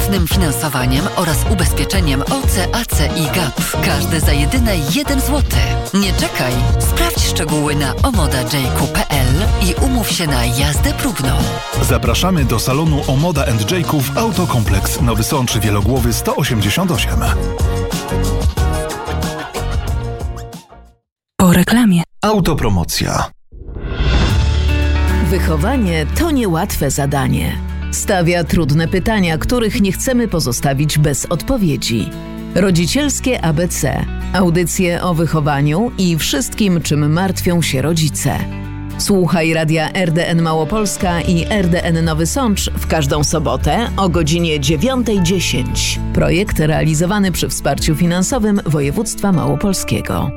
płatnym finansowaniem oraz ubezpieczeniem OC, AC i GAP. Każde za jedyne 1 zł. Nie czekaj, sprawdź szczegóły na omoda.jku.pl i umów się na jazdę próbną. Zapraszamy do salonu Omoda & Jayków Autokompleks Nowy Sącz Wielogłowy 188. Po reklamie. Autopromocja. Wychowanie to niełatwe zadanie. Stawia trudne pytania, których nie chcemy pozostawić bez odpowiedzi. Rodzicielskie ABC. Audycje o wychowaniu i wszystkim, czym martwią się rodzice. Słuchaj radia RDN Małopolska i RDN Nowy Sącz w każdą sobotę o godzinie 9:10. Projekt realizowany przy wsparciu finansowym województwa małopolskiego.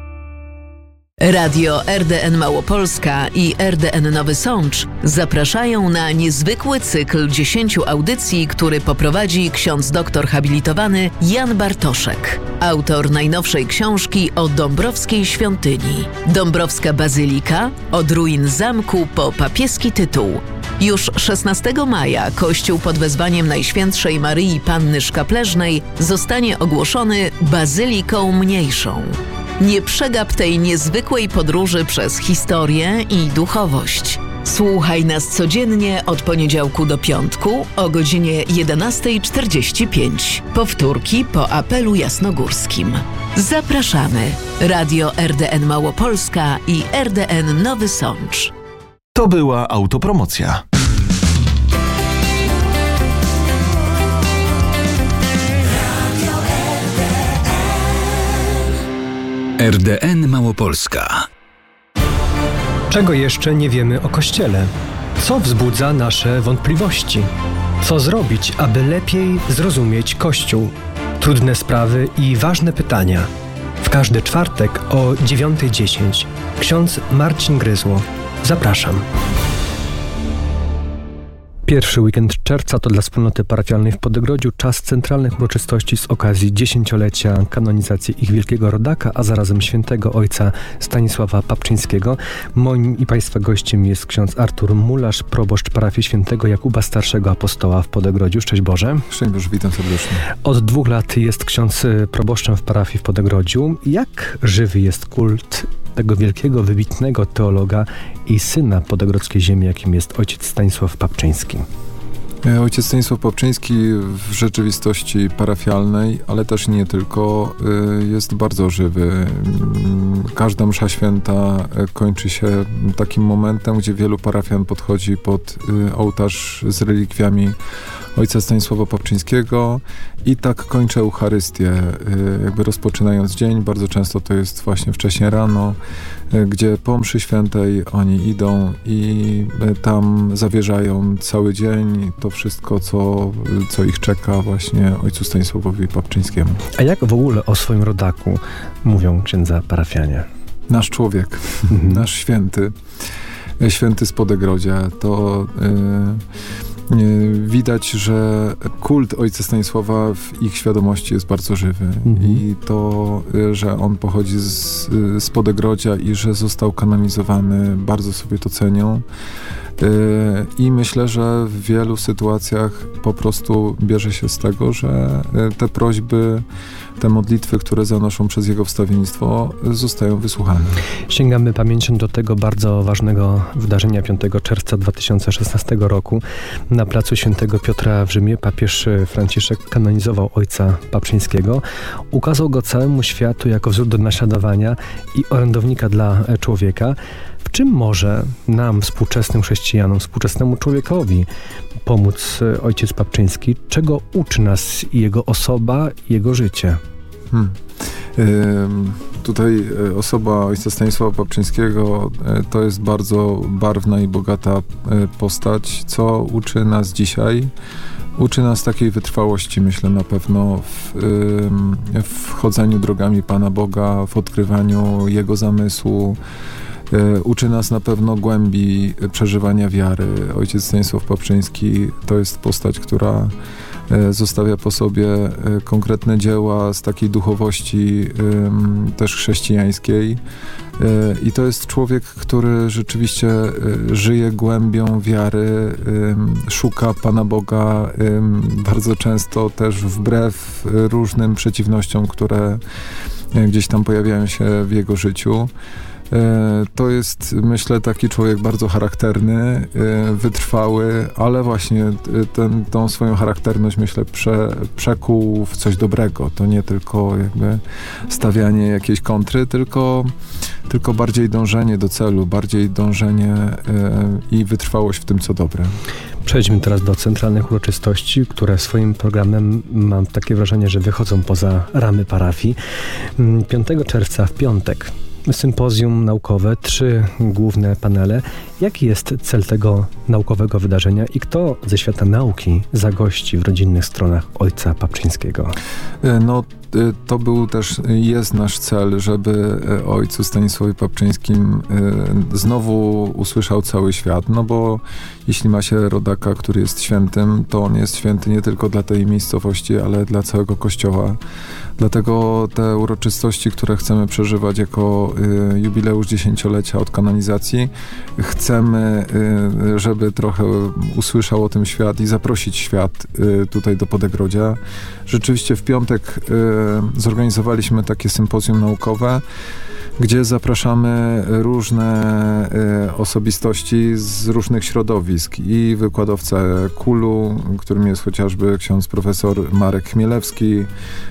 Radio RDN Małopolska i RDN Nowy Sącz zapraszają na niezwykły cykl 10 audycji, który poprowadzi ksiądz doktor habilitowany Jan Bartoszek, autor najnowszej książki o Dąbrowskiej Świątyni. Dąbrowska Bazylika, od ruin zamku po papieski tytuł. Już 16 maja Kościół pod wezwaniem Najświętszej Maryi Panny Szkapleżnej zostanie ogłoszony Bazyliką Mniejszą. Nie przegap tej niezwykłej podróży przez historię i duchowość. Słuchaj nas codziennie od poniedziałku do piątku o godzinie 11:45. Powtórki po apelu jasnogórskim. Zapraszamy. Radio RDN Małopolska i RDN Nowy Sącz. To była autopromocja. RDN Małopolska. Czego jeszcze nie wiemy o Kościele? Co wzbudza nasze wątpliwości? Co zrobić, aby lepiej zrozumieć Kościół? Trudne sprawy i ważne pytania. W każdy czwartek o 9:10. Ksiądz Marcin Gryzło. Zapraszam. Pierwszy weekend czerwca to dla wspólnoty parafialnej w Podegrodziu czas centralnych uroczystości z okazji 10-lecia kanonizacji ich wielkiego rodaka, a zarazem świętego ojca Stanisława Papczyńskiego. Moim i Państwa gościem jest ksiądz Artur Mularz, proboszcz parafii świętego Jakuba Starszego Apostoła w Podegrodziu. Szczęść Boże. Szczęść Boże, witam serdecznie. Od 2 lat jest ksiądz proboszczem w parafii w Podegrodziu. Jak żywy jest kult tego wielkiego, wybitnego teologa i syna podegrodzkiej ziemi, jakim jest ojciec Stanisław Papczyński? Ojciec Stanisław Papczyński w rzeczywistości parafialnej, ale też nie tylko, jest bardzo żywy. Każda msza święta kończy się takim momentem, gdzie wielu parafian podchodzi pod ołtarz z relikwiami ojca Stanisława Papczyńskiego i tak kończę Eucharystię, jakby rozpoczynając dzień. Bardzo często to jest właśnie wcześnie rano, gdzie po mszy świętej oni idą i tam zawierzają cały dzień to wszystko, co ich czeka właśnie ojcu Stanisławowi Papczyńskiemu. A jak w ogóle o swoim rodaku mówią księdza parafianie? Nasz człowiek, nasz święty z Podegrodzia, to widać, że kult ojca Stanisława w ich świadomości jest bardzo żywy. I to, że on pochodzi z Podegrodzia i że został kanonizowany, bardzo sobie to cenią. I myślę, że w wielu sytuacjach po prostu bierze się z tego, że te prośby, te modlitwy, które zanoszą przez jego wstawiennictwo, zostają wysłuchane. Sięgamy pamięcią do tego bardzo ważnego wydarzenia 5 czerwca 2016 roku. Na placu Świętego Piotra w Rzymie papież Franciszek kanonizował ojca Papczyńskiego. Ukazał go całemu światu jako wzór do naśladowania i orędownika dla człowieka. W czym może nam, współczesnym chrześcijanom, współczesnemu człowiekowi pomóc ojciec Papczyński? Czego uczy nas jego osoba, jego życie? Tutaj osoba ojca Stanisława Papczyńskiego to jest bardzo barwna i bogata postać, co uczy nas dzisiaj. Uczy nas takiej wytrwałości, myślę, na pewno w chodzeniu drogami Pana Boga, w odkrywaniu Jego zamysłu. Uczy nas na pewno głębi przeżywania wiary. Ojciec Stanisław Papczyński to jest postać, która zostawia po sobie konkretne dzieła z takiej duchowości też chrześcijańskiej. I to jest człowiek, który rzeczywiście żyje głębią wiary, szuka Pana Boga bardzo często też wbrew różnym przeciwnościom, które gdzieś tam pojawiają się w jego życiu. To jest, myślę, taki człowiek bardzo charakterny, wytrwały, ale właśnie tą swoją charakterność, myślę, przekuł w coś dobrego. To nie tylko jakby stawianie jakiejś kontry, tylko bardziej dążenie do celu, bardziej dążenie i wytrwałość w tym, co dobre. Przejdźmy teraz do centralnych uroczystości, które swoim programem, mam takie wrażenie, że wychodzą poza ramy parafii. 5 czerwca w piątek sympozjum naukowe, 3 główne panele. Jaki jest cel tego naukowego wydarzenia i kto ze świata nauki zagości w rodzinnych stronach ojca Papczyńskiego? No, to był też, jest nasz cel, żeby o ojcu Stanisławie Papczyńskim znowu usłyszał cały świat, no bo jeśli ma się rodaka, który jest świętym, to on jest święty nie tylko dla tej miejscowości, ale dla całego Kościoła. Dlatego te uroczystości, które chcemy przeżywać jako jubileusz 10-lecia od kanonizacji, chcemy, żeby trochę usłyszał o tym świat i zaprosić świat tutaj do Podegrodzia. Rzeczywiście w piątek zorganizowaliśmy takie sympozjum naukowe, gdzie zapraszamy różne osobistości z różnych środowisk i wykładowcę KUL-u, którym jest chociażby ksiądz profesor Marek Chmielewski,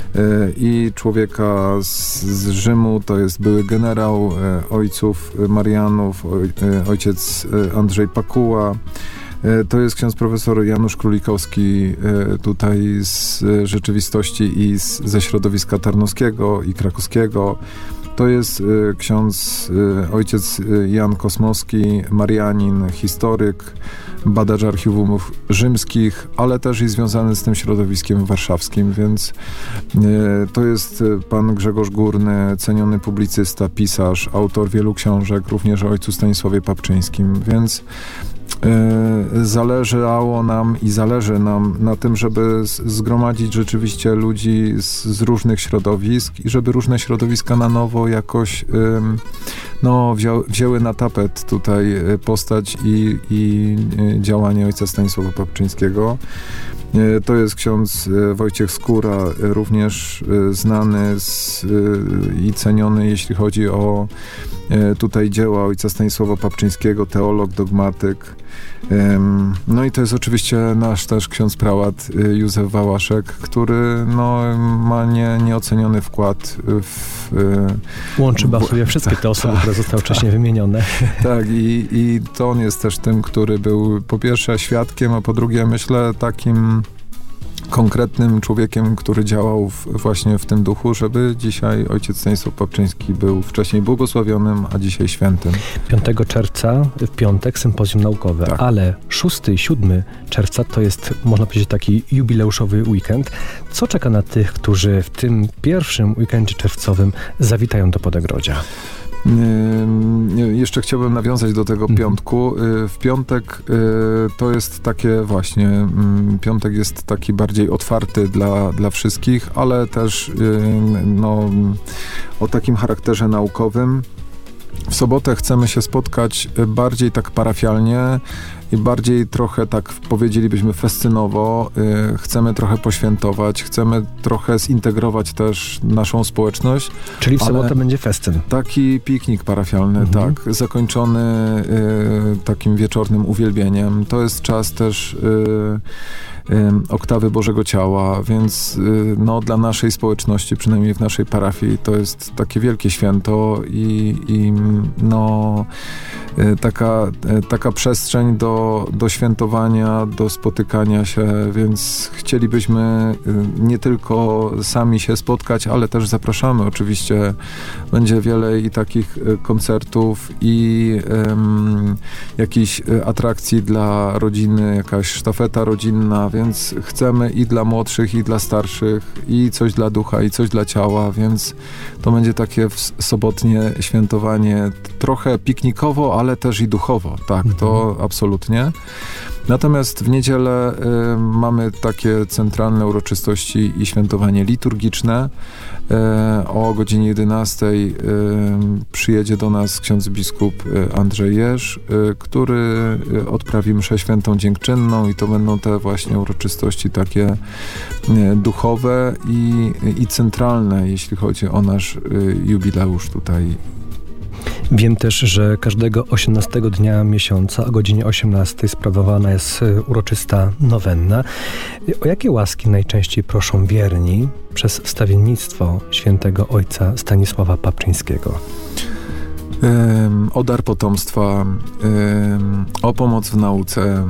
i człowieka z Rzymu, to jest były generał ojców Marianów, ojciec Andrzej Pakuła. To jest ksiądz profesor Janusz Królikowski tutaj z rzeczywistości i ze środowiska tarnowskiego i krakowskiego. To jest ojciec Jan Kosmowski, Marianin, historyk, badacz archiwumów rzymskich, ale też i związany z tym środowiskiem warszawskim, więc to jest pan Grzegorz Górny, ceniony publicysta, pisarz, autor wielu książek, również o ojcu Stanisławie Papczyńskim, więc zależało nam i zależy nam na tym, żeby zgromadzić rzeczywiście ludzi z różnych środowisk i żeby różne środowiska na nowo jakoś wzięły na tapet tutaj postać i działanie ojca Stanisława Papczyńskiego. To jest ksiądz Wojciech Skóra, również znany i ceniony, jeśli chodzi o tutaj dzieła ojca Stanisława Papczyńskiego, teolog, dogmatyk. No i to jest oczywiście nasz też ksiądz prałat Józef Wałaszek, który ma nieoceniony wkład łączy sobie wszystkie te osoby, które zostały wcześniej wymienione. Tak, i to on jest też tym, który był po pierwsze świadkiem, a po drugie, myślę, takim konkretnym człowiekiem, który działał właśnie w tym duchu, żeby dzisiaj ojciec Stanisław Papczyński był wcześniej błogosławionym, a dzisiaj świętym. 5 czerwca w piątek sympozjum naukowe, tak. Ale 6 i 7 czerwca to jest, można powiedzieć, taki jubileuszowy weekend. Co czeka na tych, którzy w tym pierwszym weekendzie czerwcowym zawitają do Podegrodzia? Jeszcze chciałbym nawiązać do tego piątku. W piątek to jest takie właśnie, piątek jest taki bardziej otwarty dla wszystkich, ale też o takim charakterze naukowym. W sobotę chcemy się spotkać bardziej tak parafialnie i bardziej trochę tak powiedzielibyśmy festynowo. Chcemy trochę poświętować, chcemy trochę zintegrować też naszą społeczność. Czyli w sobotę będzie festyn. Taki piknik parafialny, tak, zakończony takim wieczornym uwielbieniem. To jest czas też oktawy Bożego Ciała, więc dla naszej społeczności, przynajmniej w naszej parafii, to jest takie wielkie święto i taka przestrzeń do świętowania, do spotykania się, więc chcielibyśmy nie tylko sami się spotkać, ale też zapraszamy. Oczywiście będzie wiele i takich koncertów i jakichś atrakcji dla rodziny, jakaś sztafeta rodzinna, więc chcemy i dla młodszych, i dla starszych, i coś dla ducha, i coś dla ciała, więc to będzie takie sobotnie świętowanie, trochę piknikowo, ale też i duchowo, tak, to absolutnie. Natomiast w niedzielę mamy takie centralne uroczystości i świętowanie liturgiczne. O godzinie 11 przyjedzie do nas ksiądz biskup Andrzej Jerz, który odprawi mszę świętą dziękczynną i to będą te właśnie uroczystości takie duchowe i centralne, jeśli chodzi o nasz jubileusz tutaj. Wiem też, że każdego 18 dnia miesiąca o godzinie 18 sprawowana jest uroczysta nowenna. O jakie łaski najczęściej proszą wierni przez wstawiennictwo świętego ojca Stanisława Papczyńskiego? O dar potomstwa, o pomoc w nauce,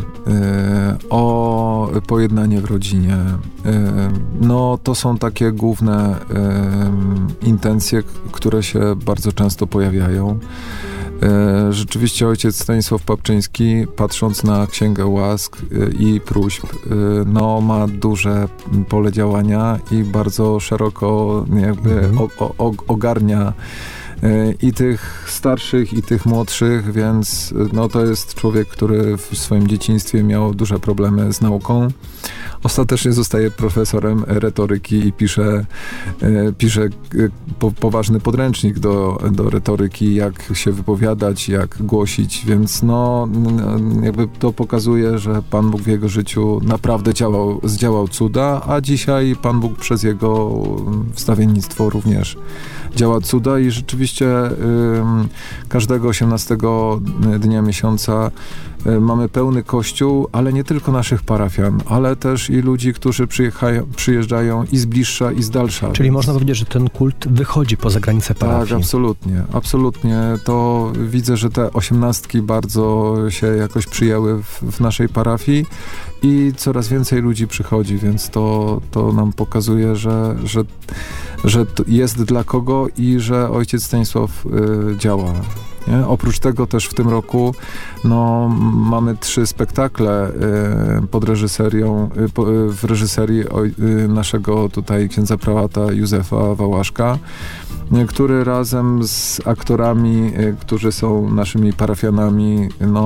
o pojednanie w rodzinie. No to są takie główne intencje, które się bardzo często pojawiają. Rzeczywiście ojciec Stanisław Papczyński, patrząc na Księgę Łask i Próśb, no ma duże pole działania i bardzo szeroko jakby ogarnia i tych starszych, i tych młodszych, więc no to jest człowiek, który w swoim dzieciństwie miał duże problemy z nauką. Ostatecznie zostaje profesorem retoryki i pisze poważny podręcznik do retoryki, jak się wypowiadać, jak głosić, więc no jakby to pokazuje, że Pan Bóg w jego życiu naprawdę zdziałał cuda, a dzisiaj Pan Bóg przez jego wstawiennictwo również działa cuda i rzeczywiście każdego 18 dnia miesiąca mamy pełny kościół, ale nie tylko naszych parafian, ale też i ludzi, którzy przyjeżdżają i z bliższa, i z dalsza. Czyli można powiedzieć, że ten kult wychodzi poza granice parafii. Tak, absolutnie. Absolutnie. To widzę, że te 18 bardzo się jakoś przyjęły w naszej parafii i coraz więcej ludzi przychodzi, więc to nam pokazuje, że to jest dla kogo i że ojciec Stanisław działa. Nie? Oprócz tego też w tym roku mamy 3 spektakle pod reżyserią, w reżyserii naszego tutaj księdza prałata Józefa Wałaszka, który razem z aktorami, którzy są naszymi parafianami,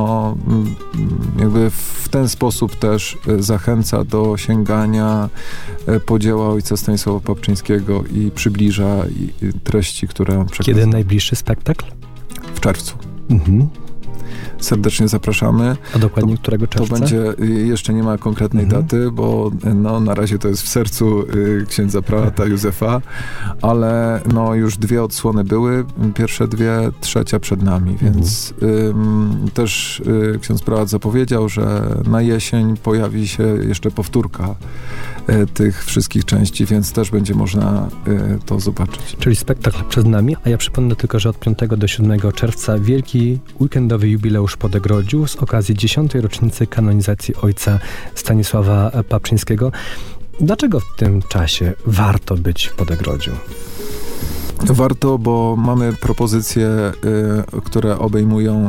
jakby w ten sposób też zachęca do sięgania po dzieła ojca Stanisława Papczyńskiego i przybliża treści, które on przekazał. Kiedy najbliższy spektakl? W czerwcu. Serdecznie zapraszamy. A dokładnie którego czerwca? To będzie, jeszcze nie ma konkretnej daty, bo na razie to jest w sercu księdza prałata Józefa, ale już 2 odsłony były, pierwsze 2, trzecia przed nami, więc też ksiądz prałat zapowiedział, że na jesień pojawi się jeszcze powtórka tych wszystkich części, więc też będzie można to zobaczyć. Czyli spektakl przed nami, a ja przypomnę tylko, że od 5 do 7 czerwca wielki weekendowy jubileusz w Podegrodziu z okazji 10. rocznicy kanonizacji ojca Stanisława Papczyńskiego. Dlaczego w tym czasie warto być w Podegrodziu? Warto, bo mamy propozycje, które obejmują